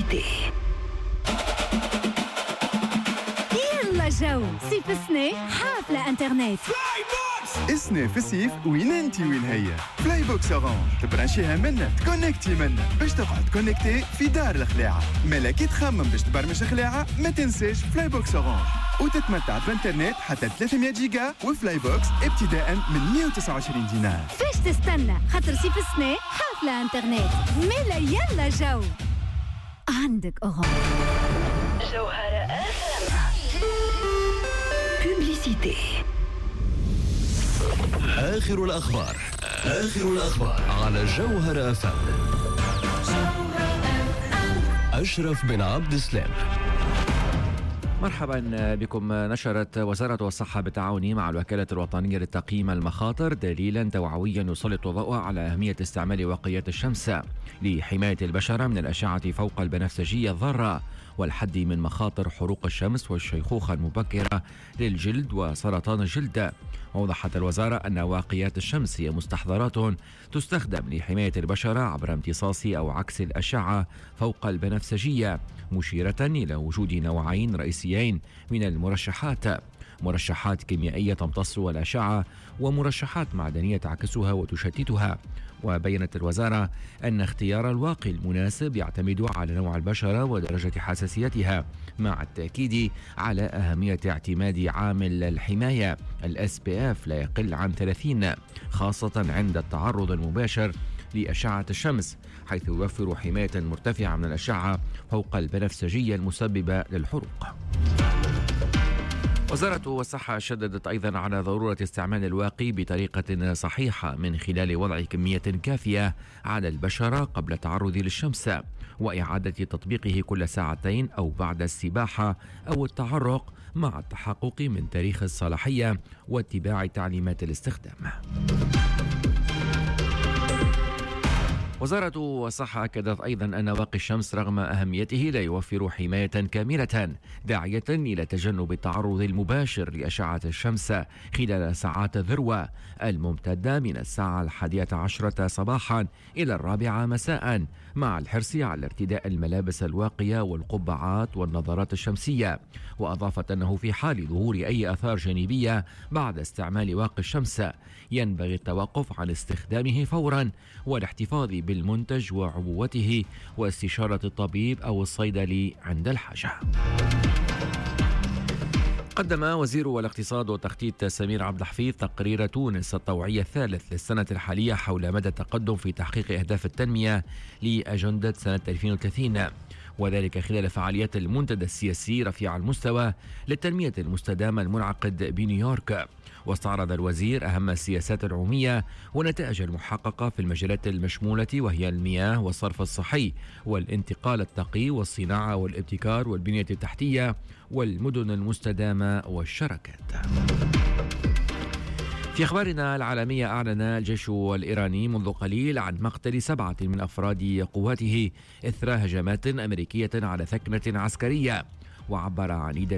بوبليسيتي. يلا جو صيف السنة حافلة انترنت. السنة في الصيف وين انتي وين هي؟ فلاي بوكس اورانج تبرانشيها منا تكونكتي منا باش تقعد كونكتي في دار الخلاعة. مالا كي تخمم باش تبرمج الخلاعة ما تنساش فلاي بوكس اورانج وتتمتع بانترنت حتى 300 جيجا وفلاي بوكس ابتداء من 129 دينار. فاش تستنى خاطر صيف السنة حافلة انترنت. مالا يلا جو عندك اورانج. جوهرة بوبليسيتي. آخر الأخبار على جوهرة FM. أشرف بن عبد السلام. مرحبا بكم. نشرت وزارة الصحة بالتعاون مع الوكالة الوطنية لتقييم المخاطر دليلا توعويا يسلط الضوء على أهمية استعمال واقيات الشمس لحماية البشرة من الأشعة فوق البنفسجية الضارة والحد من مخاطر حروق الشمس والشيخوخة المبكرة للجلد وسرطان الجلد. ووضحت الوزارة أن واقيات الشمس هي مستحضرات تستخدم لحماية البشرة عبر امتصاص أو عكس الأشعة فوق البنفسجية، مشيرة إلى وجود نوعين رئيسيين من المرشحات: مرشحات كيميائية تمتص الأشعة ومرشحات معدنية تعكسها وتشتتها. وبينت الوزارة أن اختيار الواقي المناسب يعتمد على نوع البشرة ودرجة حساسيتها، مع التأكيد على أهمية اعتماد عامل الحماية SPF لا يقل عن 30، خاصة عند التعرض المباشر لأشعة الشمس، حيث يوفر حماية مرتفعة من الأشعة فوق البنفسجية المسببة للحروق. وزارة الصحة شددت أيضا على ضرورة استعمال الواقي بطريقة صحيحة من خلال وضع كمية كافية على البشرة قبل التعرض للشمس، وإعادة تطبيقه كل ساعتين أو بعد السباحة أو التعرق، مع التحقق من تاريخ الصلاحية واتباع تعليمات الاستخدام. وزارة الصحة أكدت أيضا أن واقي الشمس رغم أهميته لا يوفر حماية كاملة، داعية إلى تجنب التعرض المباشر لأشعة الشمس خلال ساعات الذروة الممتدة من الساعة 11 صباحا إلى 4 مساء، مع الحرص على ارتداء الملابس الواقية والقبعات والنظارات الشمسية. وأضافت أنه في حال ظهور أي آثار جانبية بعد استعمال واقي الشمس ينبغي التوقف عن استخدامه فورا والاحتفاظ بالمنتج وعبوته واستشارة الطبيب أو الصيدلي عند الحاجة. قدم وزير الاقتصاد والتخطيط سمير عبد الحفيظ تقرير تونس الطوعي الثالث للسنة الحالية حول مدى التقدم في تحقيق أهداف التنمية لأجندة سنة 2030، وذلك خلال فعاليات المنتدى السياسي رفيع المستوى للتنمية المستدامة المنعقد بنيويورك. واستعرض الوزير أهم السياسات العمومية والنتائج المحققة في المجالات المشمولة، وهي المياه والصرف الصحي والانتقال التقي والصناعة والابتكار والبنية التحتية والمدن المستدامة والشراكات. في أخبارنا العالمية، أعلن الجيش الإيراني منذ قليل عن مقتل 7 من أفراد قواته إثر هجمات أمريكية على ثكنة عسكرية، وعبر عن